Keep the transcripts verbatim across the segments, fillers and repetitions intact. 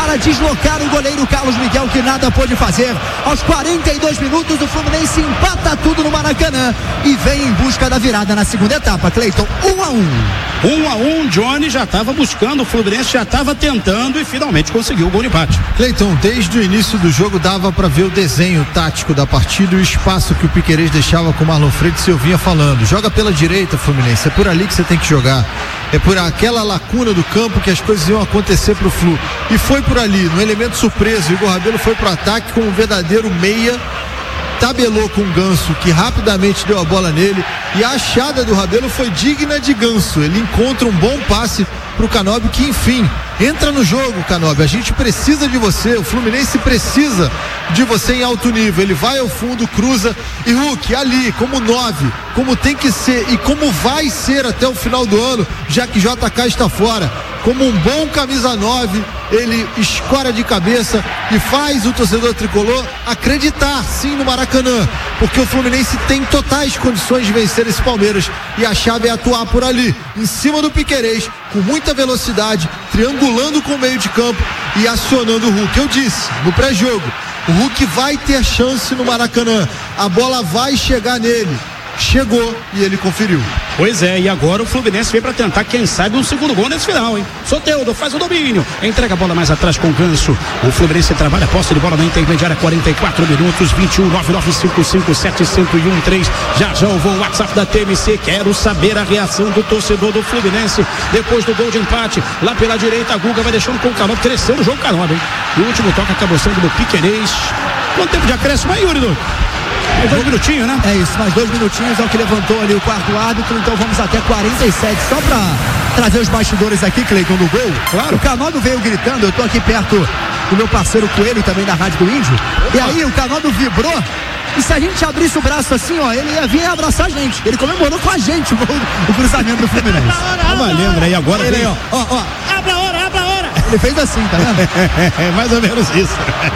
para deslocar o goleiro Carlos Miguel, que nada pôde fazer. Aos quarenta e dois minutos, o Fluminense empata tudo no Maracanã e vem em busca da virada na segunda etapa. Cleiton, um a um. Um a um, Johnny já estava buscando, o Fluminense já estava tentando e finalmente conseguiu o gol de empate. Cleiton, desde o início do jogo dava para ver o desenho tático da partida e o espaço que o Piquerez deixava com o Marlon Freitas. Eu vinha falando, joga pela direita, Fluminense, é por ali que você tem que jogar, é por aquela lacuna do campo que as coisas iam acontecer pro Flu, e foi por ali, no elemento surpresa. O Igor Rabelo foi pro ataque com um verdadeiro meia, tabelou com o Ganso, que rapidamente deu a bola nele, e a achada do Rabelo foi digna de Ganso. Ele encontra um bom passe pro Canóbio, que enfim entra no jogo. Canóbio, a gente precisa de você, o Fluminense precisa de você em alto nível. Ele vai ao fundo, cruza, e Hulk ali como nove, como tem que ser e como vai ser até o final do ano, já que J K está fora, como um bom camisa nove, ele escora de cabeça e faz o torcedor tricolor acreditar sim no Maracanã, porque o Fluminense tem totais condições de vencer esse Palmeiras, e a chave é atuar por ali, em cima do Piquerez, com muita velocidade, triangulando com o meio de campo e acionando o Hulk. Eu disse no pré-jogo, o Hulk vai ter chance no Maracanã, a bola vai chegar nele. Chegou e ele conferiu. Pois é, e agora o Fluminense vem para tentar, quem sabe, um segundo gol nesse final, hein? Soteldo faz o domínio, entrega a bola mais atrás com o Ganso. O Fluminense trabalha a posse de bola na intermediária, quarenta e quatro minutos, vinte e um, nove nove cinco cinco sete zero zero um três. Já já eu vou o WhatsApp da T M C, quero saber a reação do torcedor do Fluminense depois do gol de empate. Lá pela direita, a Guga vai deixando com o Canóbio, cresceu no jogo Canóbio, hein? O último toque acabou sendo do Piquerez. Quanto tempo de acréscimo aí, Yuri? Mais dois minutinhos, né? É isso, mais dois minutinhos é o que levantou ali o quarto árbitro, então vamos até quarenta e sete. Só pra trazer os bastidores aqui, Cleiton, do gol. Claro. O Canóbio veio gritando, eu tô aqui perto do meu parceiro Coelho, também da Rádio do Índio. Opa. E aí o Canóbio vibrou, e se a gente abrisse o braço assim, ó, ele ia vir abraçar a gente. Ele comemorou com a gente o, gol, o cruzamento do Fluminense. Tá valendo, né? E agora ele vem... aí, ó, ó, ó. Abra a hora, abra a hora. Ele fez assim, tá vendo? É mais ou menos isso.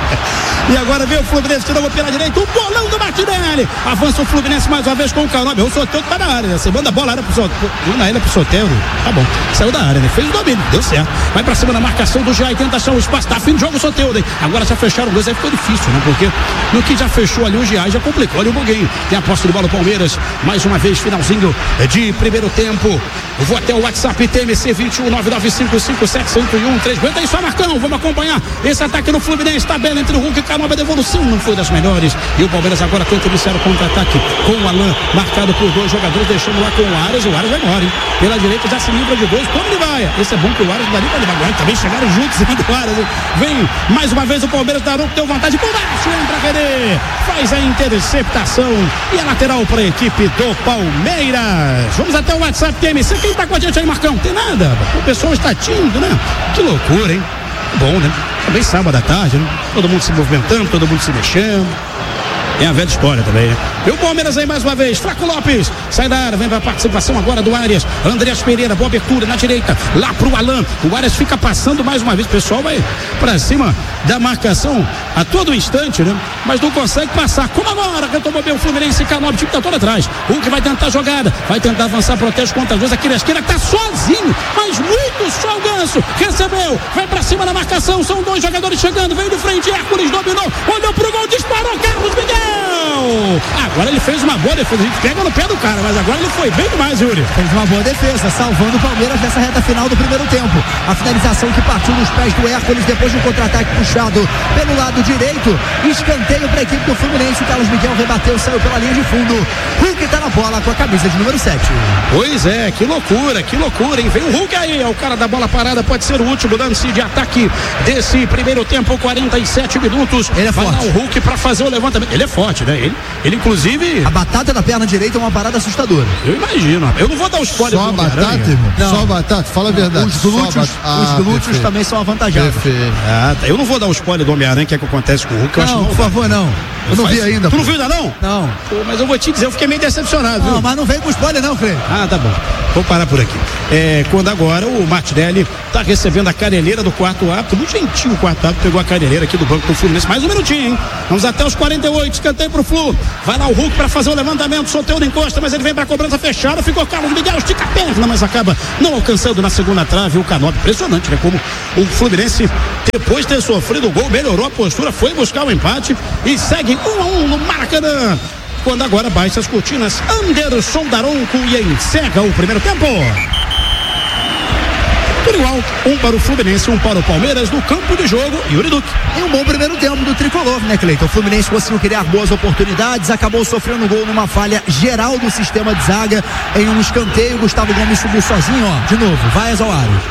E agora vem o Fluminense, tirou pela direita, o bolão do Martinelli. Avança o Fluminense mais uma vez com o Canóbio. O Soteldo tá na área, né? Você manda a bola pro Soteldo. Manda ele pro Soteldo. Tá bom. Saiu da área, né? Fez o domínio, deu certo. Vai pra cima da marcação do Jair, tenta achar o espaço. Tá fim de jogo o Soteldo, hein? Agora já fecharam o dois, aí ficou difícil, né? Porque no que já fechou ali o Jair, já complicou ali um pouquinho. Tem a posse de bola do Palmeiras. Mais uma vez, finalzinho de primeiro tempo. Eu vou até o WhatsApp T M C vinte e um, nove nove cinco cinco sete zero zero um três. Aguenta aí só, Marcão. Vamos acompanhar esse ataque no Fluminense. Tabela entre o Hulk e o Canóbio. A devolução não foi das melhores. E o Palmeiras agora tenta iniciar o contra-ataque com o Alan, marcado por dois jogadores, deixando lá com o Aras. O Aras vai embora, hein? Pela direita já se livra de dois. Como ele vai? Esse é bom que o Aras dali para devagar. Também chegaram juntos em cima do Aras. Vem mais uma vez o Palmeiras. Daronco deu vantagem por baixo. Entra René. Faz a interceptação. E a lateral para a equipe do Palmeiras. Vamos até o WhatsApp T M C. Quem tá com a gente aí, Marcão? Tem nada. O pessoal está tímido, né? Que loucura, hein? Bom, né? Também sábado à tarde, né? Todo mundo se movimentando, todo mundo se mexendo. É a velha história também, né? E o Palmeiras aí mais uma vez, Flaco Lopes, sai da área, vem pra participação agora do Arias, Andreas Pereira, boa abertura na direita, lá pro Alan, o Arias fica passando mais uma vez, o pessoal vai pra cima da marcação a todo instante, né? Mas não consegue passar, como agora, que tomou bem o Fluminense, Canóbio, o time tá todo atrás, Hulk vai tentar jogada, vai tentar avançar, protege contra as duas, aqui na esquerda, tá sozinho, mas muito só o Ganso, recebeu, vai pra cima da marcação, são dois jogadores chegando, veio do frente, Hércules dominou, olhou pro gol, disparou, Carlos Miguel! Agora ele fez uma boa defesa, a gente pega no pé do cara, mas agora ele foi bem demais, Yuri. Fez uma boa defesa, salvando o Palmeiras nessa reta final do primeiro tempo. A finalização que partiu dos pés do Hércules depois de um contra-ataque puxado pelo lado direito. Escanteio para a equipe do Fluminense. O Carlos Miguel rebateu, saiu pela linha de fundo. Hulk tá na bola com a camisa de número sete. Pois é, que loucura, que loucura, hein? Vem o Hulk aí, é o cara da bola parada, pode ser o último lance de ataque desse primeiro tempo, quarenta e sete minutos. Ele é Vai forte. lá o Hulk para fazer o levantamento. Ele é forte, né? Ele, ele inclusive... A batata da perna direita é uma parada assustadora. Eu imagino, eu não vou dar o spoiler. Só a batata, irmão? Não. Só a batata, fala a verdade. Os glúteos, ah, os glúteos também são avantajados. Perfeito. Ah, tá. Eu não vou dar o spoiler do Homem-Aranha, que é o que acontece com o Hulk. Eu Não, acho por favor, não. Eu não vi ainda. Tu não viu ainda não? Não. Pô, mas eu vou te dizer, eu fiquei meio decepcionado, Não, viu? mas não vem com spoiler não, Cleiton. Ah, tá bom. Vou parar por aqui. É, quando agora o Martinelli tá recebendo a caneleira do quarto árbitro, muito gentil o quarto árbitro, pegou a caneleira aqui do banco do Fluminense. Mais um minutinho, hein? Vamos até os quarenta e oito, escanteio pro Flu. Vai lá o Hulk pra fazer o levantamento, Soteldo encosta, mas ele vem pra cobrança fechada, ficou Carlos Miguel, estica a perna, mas acaba não alcançando na segunda trave o Canóbio. Impressionante, né? Como o Fluminense, depois de ter sofrido o gol, melhorou a postura, foi buscar o empate e segue um a um no Maracanã. Quando agora baixa as cortinas, Anderson Daronco e encerra o primeiro tempo. Tudo igual, um para o Fluminense, um para o Palmeiras no campo de jogo, Yuri Duque. E um bom primeiro tempo do tricolor, né, Cleiton? O Fluminense conseguiu criar boas oportunidades, acabou sofrendo gol numa falha geral do sistema de zaga, em um escanteio. Gustavo Gomes subiu sozinho, ó, de novo, Vaias ao Arias.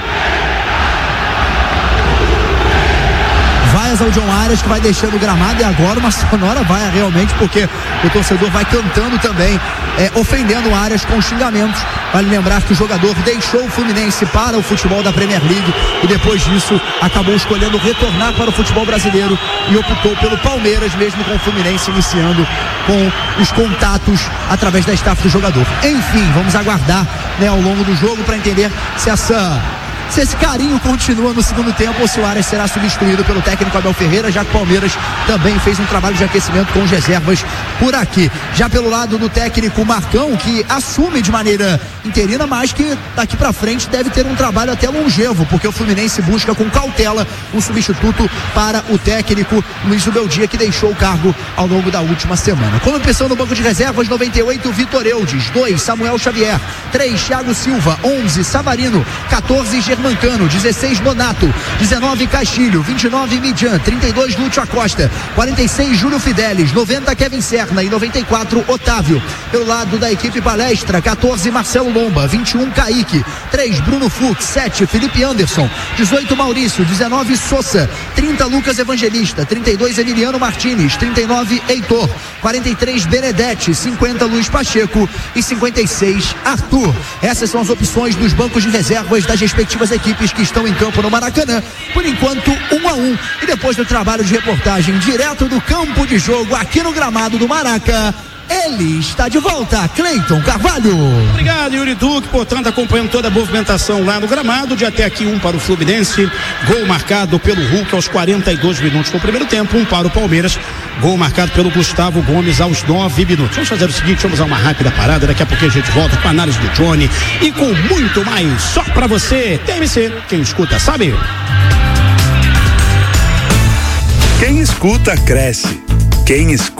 Vaias ao John Arias, que vai deixando o gramado, e agora uma sonora vaia realmente, porque o torcedor vai cantando também, é, ofendendo o Arias com xingamentos. Vale lembrar que o jogador deixou o Fluminense para o futebol da Premier League e depois disso acabou escolhendo retornar para o futebol brasileiro e optou pelo Palmeiras, mesmo com o Fluminense iniciando com os contatos através da staff do jogador. Enfim, vamos aguardar, né, ao longo do jogo para entender se essa se esse carinho continua no segundo tempo ou se o Arias será substituído pelo técnico Abel Ferreira, já que o Palmeiras também fez um trabalho de aquecimento com os reservas por aqui. Já pelo lado do técnico Marcão, que assume de maneira interina, mas que daqui pra frente deve ter um trabalho até longevo, porque o Fluminense busca com cautela um substituto para o técnico Luiz Ubeldia, que deixou o cargo ao longo da última semana. Como opção no banco de reservas, noventa e oito, Vitor Eudes, dois, Samuel Xavier, três, Thiago Silva, onze, Savarino, quatorze, Germancano, dezesseis, Nonato, dezenove, Castilho, vinte e nove, Midian, trinta e dois, Lúcio Acosta, quarenta e seis, Júlio Fidelis, noventa, Kevin Serna e noventa e quatro, Otávio. Pelo lado da equipe Palestra, quatorze, Marcelo Lomba, vinte e um, Kaique, três, Bruno Fux, sete, Felipe Anderson, dezoito, Maurício, dezenove, Sousa, trinta, Lucas Evangelista, trinta e dois, Emiliano Martins, trinta e nove, Heitor, quarenta e três, Benedetti, cinquenta, Luiz Pacheco e cinquenta e seis, Arthur. Essas são as opções dos bancos de reservas das respectivas equipes que estão em campo no Maracanã, por enquanto um a um, e depois do trabalho de reportagem direto do campo de jogo aqui no gramado do Maraca, ele está de volta, Cleiton Carvalho. Obrigado, Yuri Duque, portanto, acompanhando toda a movimentação lá no gramado. De até aqui um para o Fluminense, gol marcado pelo Hulk aos quarenta e dois minutos do primeiro tempo, um para o Palmeiras, gol marcado pelo Gustavo Gomes aos nove minutos. Vamos fazer o seguinte, vamos dar uma rápida parada, daqui a pouquinho a gente volta com a análise do Johnny e com muito mais só pra você. T M C, quem escuta sabe. Quem escuta cresce, quem escuta